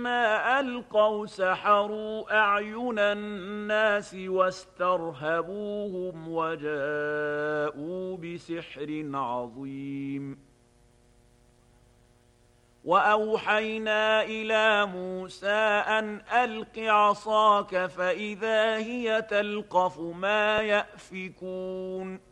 فلما ألقوا سحروا أعين الناس واسترهبوهم وجاءوا بسحر عظيم وأوحينا إلى موسى أن ألق عصاك فإذا هي تلقف ما يأفكون